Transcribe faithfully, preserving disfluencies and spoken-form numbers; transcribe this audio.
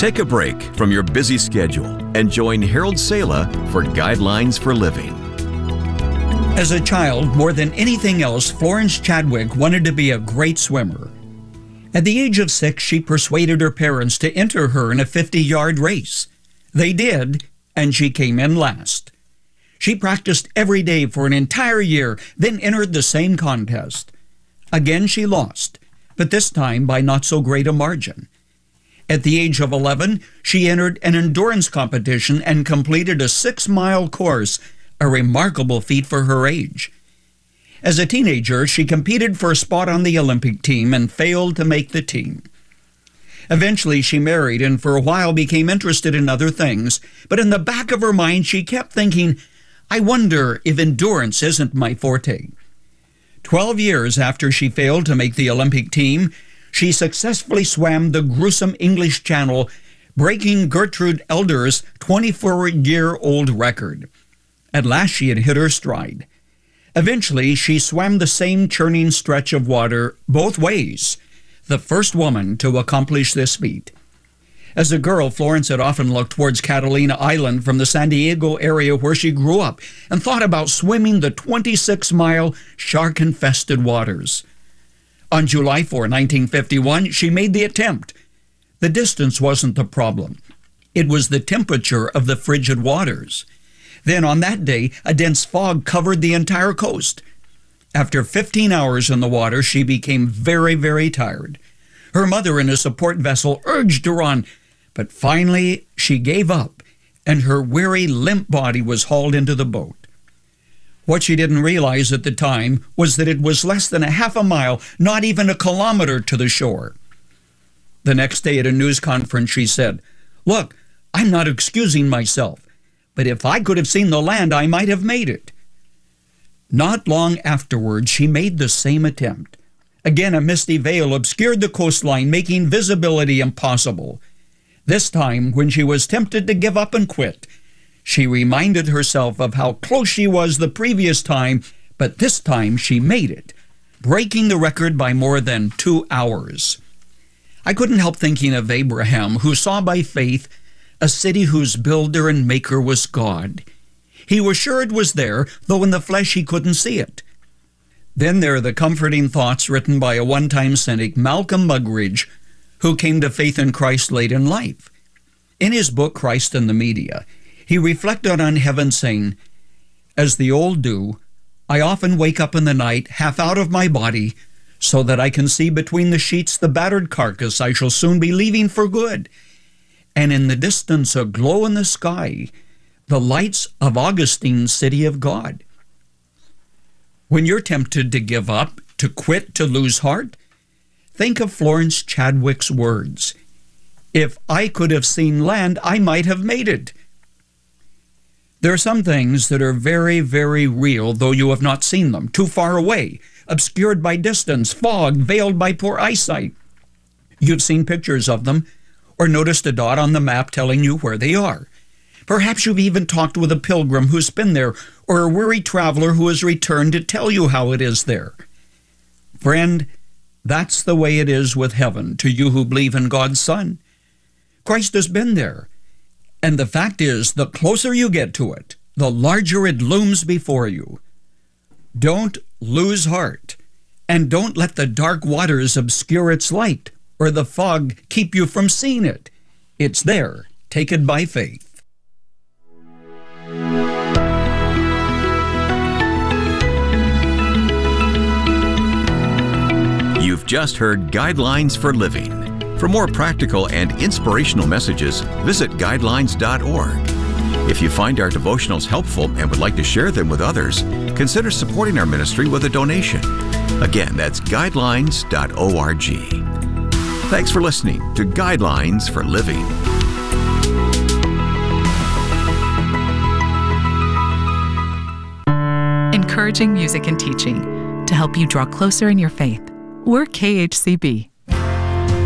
Take a break from your busy schedule and join Harold Sala for Guidelines for Living. As a child, more than anything else, Florence Chadwick wanted to be a great swimmer. At the age of six, she persuaded her parents to enter her in a fifty-yard race. They did, and she came in last. She practiced every day for an entire year, then entered the same contest. Again, she lost, but this time by not so great a margin. At the age of eleven, she entered an endurance competition and completed a six-mile course, a remarkable feat for her age. As a teenager, she competed for a spot on the Olympic team and failed to make the team. Eventually, she married and for a while became interested in other things, but in the back of her mind, she kept thinking, I wonder if endurance isn't my forte. Twelve years after she failed to make the Olympic team, she successfully swam the gruesome English Channel, breaking Gertrude Elder's twenty-four-year-old record. At last, she had hit her stride. Eventually, she swam the same churning stretch of water both ways, the first woman to accomplish this feat. As a girl, Florence had often looked towards Catalina Island from the San Diego area where she grew up and thought about swimming the twenty-six-mile shark-infested waters. On July fourth, nineteen fifty-one, she made the attempt. The distance wasn't the problem. It was the temperature of the frigid waters. Then on that day, a dense fog covered the entire coast. After fifteen hours in the water, she became very, very tired. Her mother in a support vessel urged her on, but finally she gave up, and her weary, limp body was hauled into the boat. What she didn't realize at the time was that it was less than a half a mile, not even a kilometer to the shore. The next day at a news conference, she said, "Look, I'm not excusing myself, but if I could have seen the land, I might have made it." Not long afterwards, she made the same attempt. Again, a misty veil obscured the coastline, making visibility impossible. This time, when she was tempted to give up and quit, she reminded herself of how close she was the previous time, but this time she made it, breaking the record by more than two hours. I couldn't help thinking of Abraham, who saw by faith a city whose builder and maker was God. He was sure it was there, though in the flesh he couldn't see it. Then there are the comforting thoughts written by a one-time cynic, Malcolm Muggeridge, who came to faith in Christ late in life. In his book, Christ and the Media, he reflected on heaven, saying, "As the old do, I often wake up in the night, half out of my body, so that I can see between the sheets the battered carcass I shall soon be leaving for good, and in the distance a glow in the sky, the lights of Augustine's city of God." When you're tempted to give up, to quit, to lose heart, think of Florence Chadwick's words, "If I could have seen land, I might have made it." There are some things that are very, very real, though you have not seen them, too far away, obscured by distance, fog, veiled by poor eyesight. You've seen pictures of them, or noticed a dot on the map telling you where they are. Perhaps you've even talked with a pilgrim who's been there, or a weary traveler who has returned to tell you how it is there. Friend, that's the way it is with heaven to you who believe in God's Son. Christ has been there. And the fact is, the closer you get to it, the larger it looms before you. Don't lose heart, and don't let the dark waters obscure its light, or the fog keep you from seeing it. It's there. Take it by faith. You've just heard Guidelines for Living. For more practical and inspirational messages, visit guidelines dot org. If you find our devotionals helpful and would like to share them with others, consider supporting our ministry with a donation. Again, that's guidelines dot org. Thanks for listening to Guidelines for Living. Encouraging music and teaching to help you draw closer in your faith. We're K H C B.